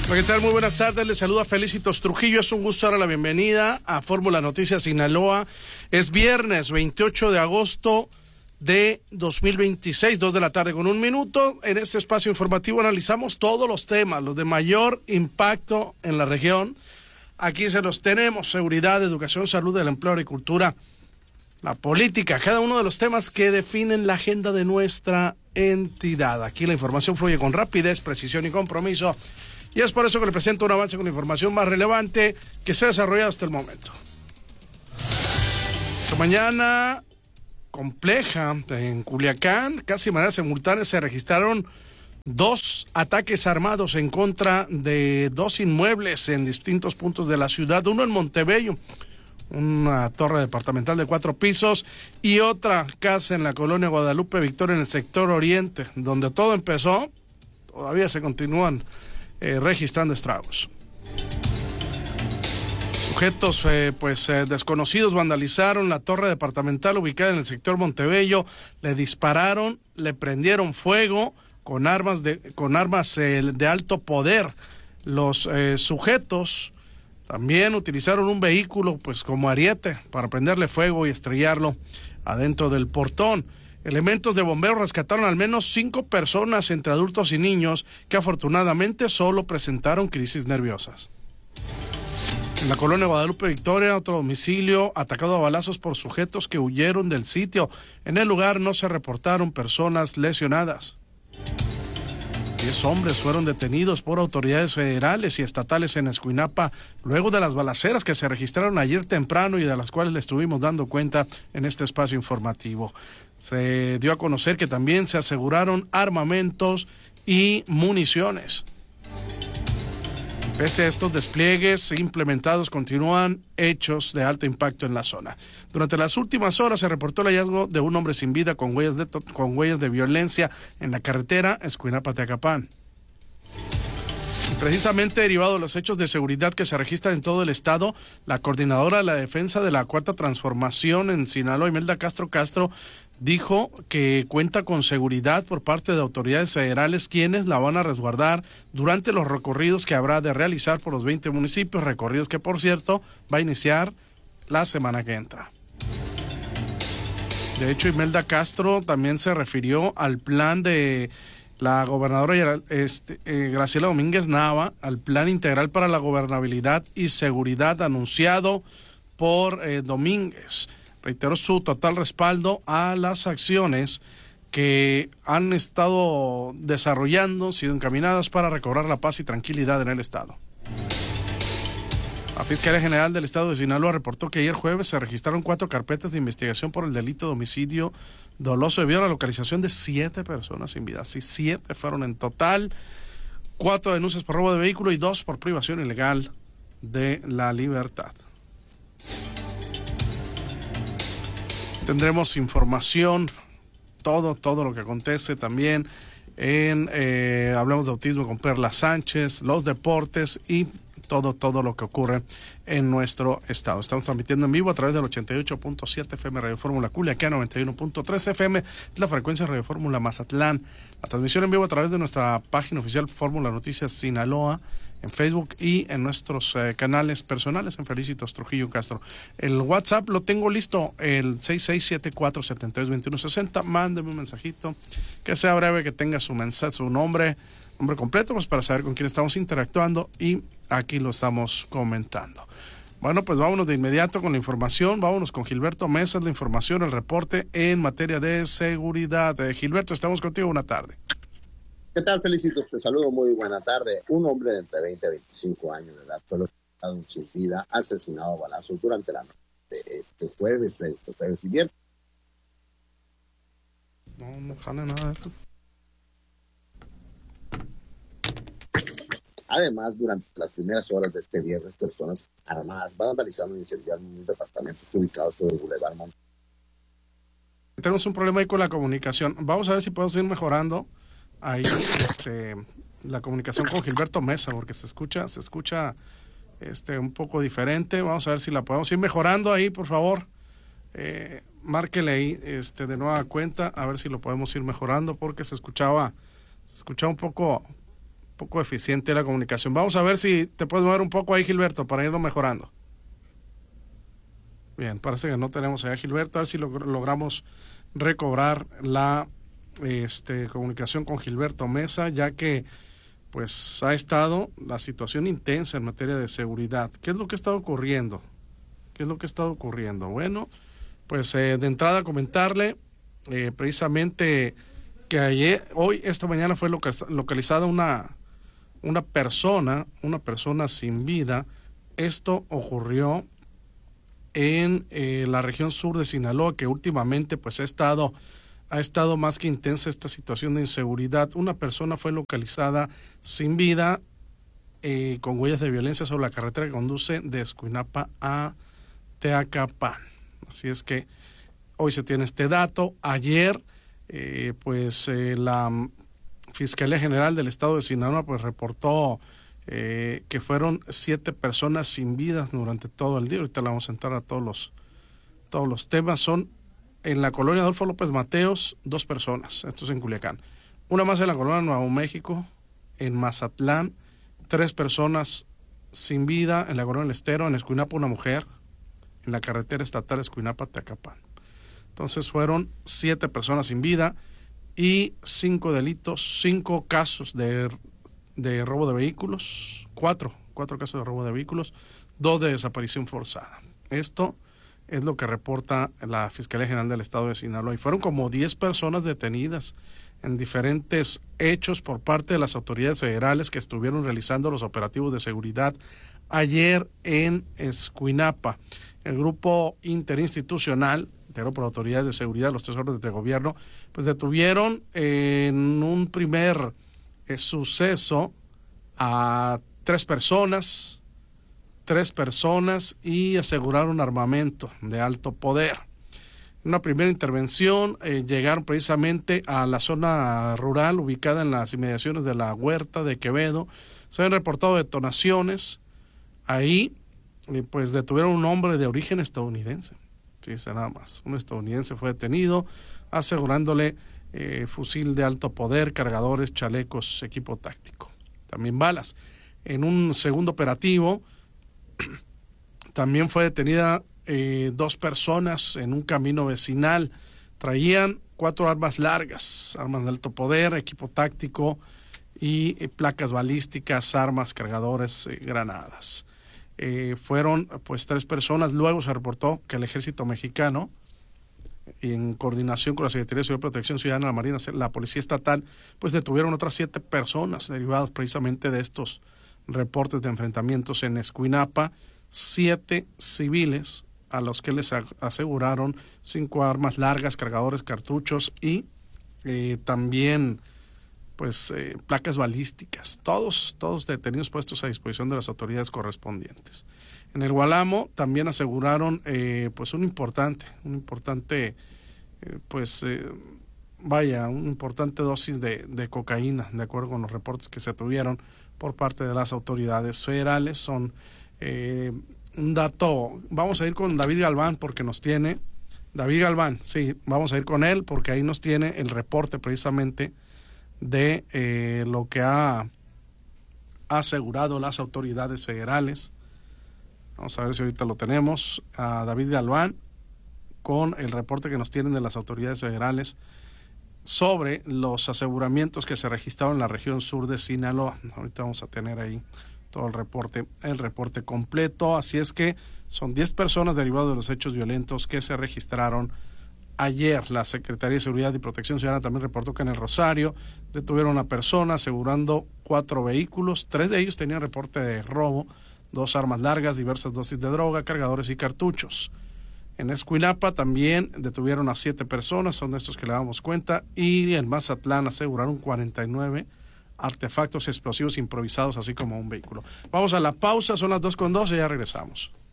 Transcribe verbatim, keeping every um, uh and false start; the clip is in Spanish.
¿Qué tal? Muy buenas tardes, les saluda Felicitos Trujillo, es un gusto dar la bienvenida a Fórmula Noticias Sinaloa. Es viernes veintiocho de agosto de dos mil veintiséis, dos de la tarde con un minuto. En este espacio informativo analizamos todos los temas, los de mayor impacto en la región. Aquí se los tenemos: seguridad, educación, salud, el empleo, agricultura, la política, cada uno de los temas que definen la agenda de nuestra entidad. Aquí la información fluye con rapidez, precisión y compromiso. Y es por eso que le presento un avance con la información más relevante que se ha desarrollado hasta el momento. Esta mañana compleja en Culiacán, casi de manera simultánea se registraron dos ataques armados en contra de dos inmuebles en distintos puntos de la ciudad. Uno en Montebello, una torre departamental de cuatro pisos, y otra casa en la colonia Guadalupe Victoria en el sector oriente, donde todo empezó. Todavía se continúan Eh, registrando estragos. Sujetos eh, pues eh, desconocidos vandalizaron la torre departamental ubicada en el sector Montebello, le dispararon, le prendieron fuego con armas de con armas eh, de alto poder. Los eh, sujetos también utilizaron un vehículo pues como ariete para prenderle fuego y estrellarlo adentro del portón. Elementos de bomberos rescataron al menos cinco personas entre adultos y niños que afortunadamente solo presentaron crisis nerviosas. En la colonia Guadalupe Victoria, otro domicilio atacado a balazos por sujetos que huyeron del sitio. En el lugar no se reportaron personas lesionadas. Diez hombres fueron detenidos por autoridades federales y estatales en Escuinapa luego de las balaceras que se registraron ayer temprano y de las cuales le estuvimos dando cuenta en este espacio informativo. Se dio a conocer que también se aseguraron armamentos y municiones. Pese a estos despliegues implementados, continúan hechos de alto impacto en la zona. Durante las últimas horas se reportó el hallazgo de un hombre sin vida con huellas de, con huellas de violencia en la carretera Escuinapa-Teacapán. Y precisamente derivado de los hechos de seguridad que se registran en todo el estado, la coordinadora de la defensa de la Cuarta Transformación en Sinaloa, Imelda Castro Castro, dijo que cuenta con seguridad por parte de autoridades federales, quienes la van a resguardar durante los recorridos que habrá de realizar por los veinte municipios, recorridos que, por cierto, va a iniciar la semana que entra. De hecho, Imelda Castro también se refirió al plan de la gobernadora este, eh, Graciela Domínguez Nava, al plan integral para la gobernabilidad y seguridad anunciado por eh, Domínguez. Reiteró su total respaldo a las acciones que han estado desarrollando, sido encaminadas para recobrar la paz y tranquilidad en el estado. La Fiscalía General del Estado de Sinaloa reportó que ayer jueves se registraron cuatro carpetas de investigación por el delito de homicidio doloso debido a la localización de siete personas sin vida. Sí, siete fueron en total, cuatro denuncias por robo de vehículo y dos por privación ilegal de la libertad. Tendremos información, todo, todo lo que acontece también en eh, Hablemos de Autismo con Perla Sánchez, los deportes y todo, todo lo que ocurre en nuestro estado. Estamos transmitiendo en vivo a través del ochenta y ocho punto siete F M Radio Fórmula Culiacán, noventa y uno punto tres F M, la frecuencia Radio Fórmula Mazatlán. La transmisión en vivo a través de nuestra página oficial Fórmula Noticias Sinaloa, en Facebook y en nuestros eh, canales personales en Felicitos Trujillo Castro. El WhatsApp lo tengo listo, el seis seis siete cuatro siete dos dos uno seis cero. Mándeme un mensajito, que sea breve, que tenga su mensaje, su nombre, nombre completo, pues para saber con quién estamos interactuando y aquí lo estamos comentando. Bueno, pues vámonos de inmediato con la información. Vámonos con Gilberto Mesa, la información, el reporte en materia de seguridad. Eh, Gilberto, estamos contigo, una tarde. ¿Qué tal, Felicitos? Te saludo, muy buena tarde. Un hombre de entre veinte a veinticinco años de edad fue localizado sin vida, asesinado a balazos durante la noche de este jueves de este viernes. No, no jala nada. Además, durante las primeras horas de este viernes, personas armadas vandalizaron y incendiaron un departamento ubicado sobre el Boulevard Monte. Tenemos un problema ahí con la comunicación. Vamos a ver si podemos ir mejorando ahí este, la comunicación con Gilberto Mesa, porque se escucha, se escucha este, un poco diferente. Vamos a ver si la podemos ir mejorando ahí, por favor. Eh, márquele ahí este, de nueva cuenta, a ver si lo podemos ir mejorando, porque se escuchaba, se escuchaba un poco poco eficiente la comunicación. Vamos a ver si te puedes mover un poco ahí, Gilberto, para irlo mejorando. Bien, parece que no tenemos allá a Gilberto. A ver si log- logramos recobrar la este, comunicación con Gilberto Mesa, ya que pues ha estado la situación intensa en materia de seguridad. ¿Qué es lo que está ocurriendo? ¿Qué es lo que está ocurriendo? Bueno, pues eh, de entrada comentarle eh, precisamente que ayer, hoy, esta mañana fue loca- localizada una, una persona, una persona sin vida. Esto ocurrió en eh, la región sur de Sinaloa, que últimamente pues ha estado ha estado más que intensa esta situación de inseguridad. Una persona fue localizada sin vida eh, con huellas de violencia sobre la carretera que conduce de Escuinapa a Teacapán. Así es que hoy se tiene este dato. Ayer eh, pues eh, la Fiscalía General del Estado de Sinaloa pues reportó eh, que fueron siete personas sin vida durante todo el día. Ahorita le vamos a entrar a todos los todos los temas. Son en la colonia Adolfo López Mateos, dos personas, esto es en Culiacán. Una más en la colonia Nuevo México, en Mazatlán, tres personas sin vida en la colonia El Estero, en Escuinapa una mujer, en la carretera estatal Escuinapa-Teacapán. Entonces fueron siete personas sin vida y cinco delitos, cinco casos de, de robo de vehículos, cuatro, cuatro casos de robo de vehículos, dos de desaparición forzada. Esto es lo que reporta la Fiscalía General del Estado de Sinaloa. Y fueron como diez personas detenidas en diferentes hechos por parte de las autoridades federales que estuvieron realizando los operativos de seguridad ayer en Escuinapa. El grupo interinstitucional, integrado por autoridades de seguridad, los tres órdenes de gobierno, pues detuvieron en un primer eh, suceso a tres personas, tres personas y aseguraron armamento de alto poder. En una primera intervención eh, llegaron precisamente a la zona rural ubicada en las inmediaciones de la Huerta de Quevedo. Se han reportado detonaciones. Ahí eh, pues detuvieron un hombre de origen estadounidense. Fíjense nada más. Un estadounidense fue detenido asegurándole eh, fusil de alto poder, cargadores, chalecos, equipo táctico. También balas. En un segundo operativo también fue detenida eh, dos personas en un camino vecinal. Traían cuatro armas largas, armas de alto poder, equipo táctico y eh, placas balísticas, armas, cargadores, eh, granadas. Eh, fueron pues tres personas. Luego se reportó que el ejército mexicano, en coordinación con la Secretaría de Seguridad y Protección Ciudadana, la Marina, la Policía Estatal, pues detuvieron otras siete personas derivadas precisamente de estos reportes de enfrentamientos en Escuinapa, siete civiles a los que les aseguraron cinco armas largas, cargadores, cartuchos y eh, también pues eh, placas balísticas, todos, todos detenidos puestos a disposición de las autoridades correspondientes. En el Gualamo también aseguraron eh, pues un importante, un importante eh, pues eh, vaya, una importante dosis de, de cocaína, de acuerdo con los reportes que se tuvieron por parte de las autoridades federales. Son eh, un dato, vamos a ir con David Galván porque nos tiene, David Galván, sí, vamos a ir con él porque ahí nos tiene el reporte precisamente de eh, lo que ha asegurado las autoridades federales. Vamos a ver si ahorita lo tenemos, a David Galván, con el reporte que nos tienen de las autoridades federales sobre los aseguramientos que se registraron en la región sur de Sinaloa. Ahorita vamos a tener ahí todo el reporte, el reporte completo. Así es que son diez personas derivadas de los hechos violentos que se registraron ayer. La Secretaría de Seguridad y Protección Ciudadana también reportó que en el Rosario detuvieron a una persona asegurando cuatro vehículos. Tres de ellos tenían reporte de robo, dos armas largas, diversas dosis de droga, cargadores y cartuchos. En Escuinapa también detuvieron a siete personas, son de estos que le damos cuenta, y en Mazatlán aseguraron cuarenta y nueve artefactos explosivos improvisados, así como un vehículo. Vamos a la pausa, son las dos con doce y ya regresamos.